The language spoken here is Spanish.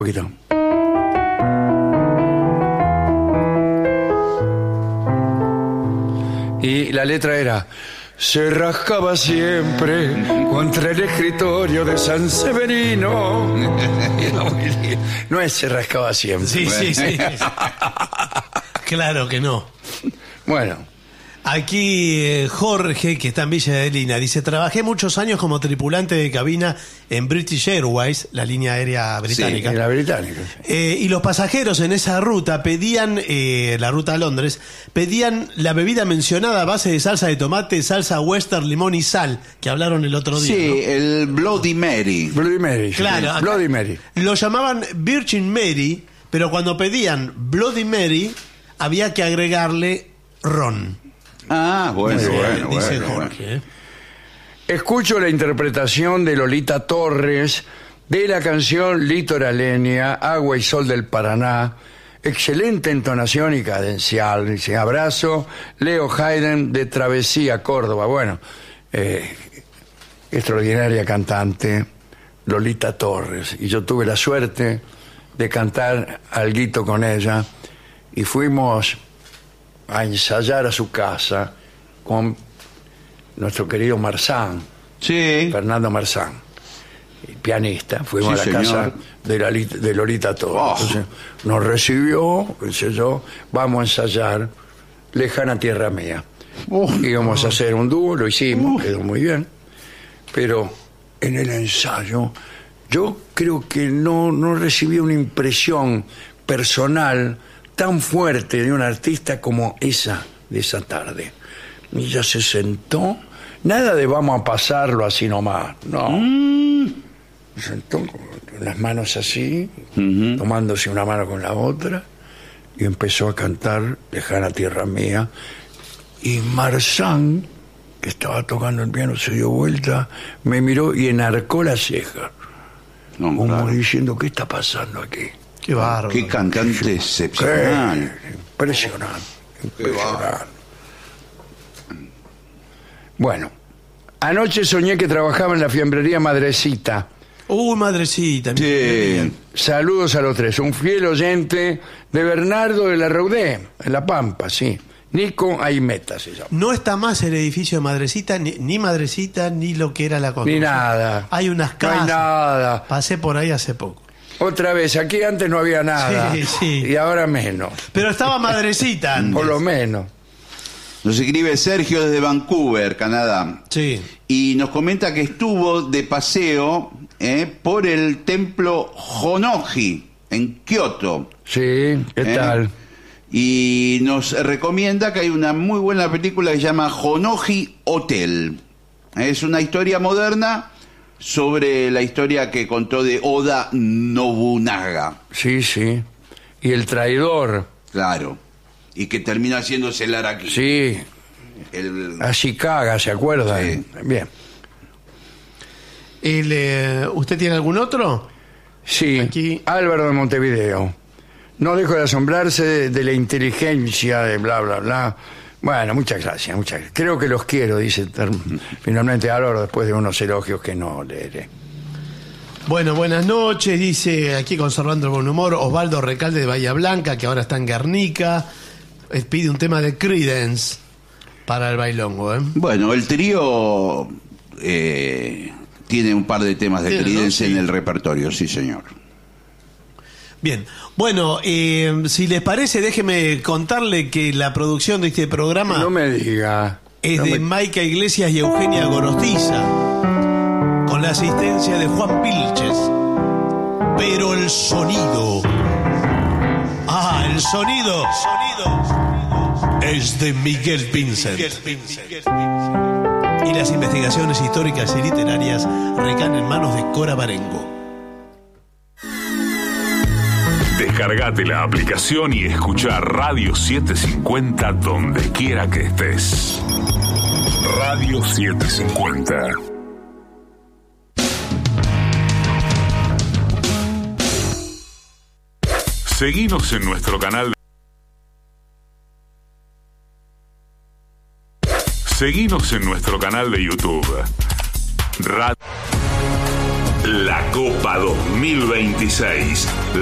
poquito. Y la letra era: se rascaba siempre contra el escritorio de San Severino. No es se rascaba siempre. Sí. Claro que no. Bueno. Aquí Jorge, que está en Villa de Lina, dice: trabajé muchos años como tripulante de cabina en British Airways, la línea aérea británica. Sí, la británica. Y los pasajeros en esa ruta pedían, la ruta a Londres, pedían la bebida mencionada a base de salsa de tomate, salsa western, limón y sal, que hablaron el otro día. Sí, ¿no? el Bloody Mary. Bloody Mary. Claro, Sí. Bloody Mary. Lo llamaban Virgin Mary, pero cuando pedían Bloody Mary había que agregarle ron. Ah, bueno, Dice bueno. Jorge. Escucho la interpretación de Lolita Torres de la canción litoraleña Agua y Sol del Paraná. Excelente entonación y cadencial. Dice: abrazo, Leo Hayden de Travesía, Córdoba. Bueno, extraordinaria cantante, Lolita Torres. Y yo tuve la suerte de cantar alguito con ella. Y fuimos a ensayar a su casa con nuestro querido Marzán, Sí. Fernando Marzán, pianista. Fuimos Sí, a la señor. casa de Lolita Torres. Oh. Entonces, nos recibió, qué sé yo, vamos a ensayar Lejana Tierra Mía. Íbamos a hacer un dúo, lo hicimos, quedó muy bien, pero en el ensayo yo creo que no recibí una impresión personal tan fuerte de un artista como esa de esa tarde. Y ella se sentó, nada de vamos a pasarlo así nomás, no. Se sentó con las manos así, tomándose una mano con la otra, y empezó a cantar Lejana Tierra Mía. Y Marzán, que estaba tocando el piano, se dio vuelta, me miró y enarcó la ceja, No, como claro. diciendo: ¿qué está pasando aquí? Qué bárbaro. Qué cantante excepcional. Impresionante, Qué impresionante. Bueno, anoche soñé que trabajaba en la fiambrería Madrecita. Madrecita. Sí. Saludos a los tres. Un fiel oyente de Bernardo de la Raudé, en La Pampa, sí. Nico Aimeta se llama. No está más el edificio de Madrecita, ni Madrecita, ni lo que era la cosa. Ni nada. Hay unas No casas. hay nada. Pasé por ahí hace poco. Otra vez, aquí antes no había nada. Sí. Y ahora menos. Pero estaba Madrecita antes. Por lo menos. Nos escribe Sergio desde Vancouver, Canadá. Sí. Y nos comenta que estuvo de paseo por el templo Honnoji en Kioto. Sí, ¿qué tal? Y nos recomienda que hay una muy buena película que se llama Honnoji Hotel. Es una historia moderna sobre la historia que contó de Oda Nobunaga. Sí, sí. Y el traidor. Claro. Y que termina haciéndose el Araki. Sí. El... Ashikaga, ¿se acuerdan? Sí. Bien. ¿Usted tiene algún otro? Sí, Aquí. Álvaro de Montevideo. No dejo de asombrarse de la inteligencia de bla, bla, bla. Bueno, muchas gracias, muchas gracias. Creo que los quiero, dice finalmente Álvaro, después de unos elogios que no leeré. Bueno, buenas noches, dice aquí conservando el buen humor Osvaldo Recalde de Bahía Blanca, que ahora está en Guernica. Pide un tema de Creedence para el bailongo, ¿eh? Bueno, el trío tiene un par de temas de Tiene, Creedence ¿no? Sí. en el repertorio, sí señor. Bien, bueno, si les parece, déjeme contarle que la producción de este programa No me diga. es no de me- Maica Iglesias y Eugenia Gorostiza, con la asistencia de Juan Pilches. Pero el sonido... el sonido es de Miguel Vincent. Y las investigaciones históricas y literarias recaen en manos de Cora Barengo. Descargate la aplicación y escucha Radio 750 donde quiera que estés. Radio 750. Seguinos en nuestro canal. Seguinos en nuestro canal de YouTube. La Copa 2026.